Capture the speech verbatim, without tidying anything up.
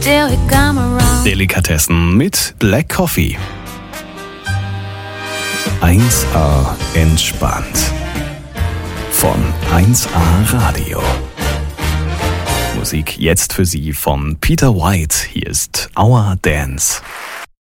till he come around. Delikatessen mit Black Coffee. eins A entspannt. Von eins A Radio. Musik jetzt für Sie von Peter White. Hier ist Our Dance.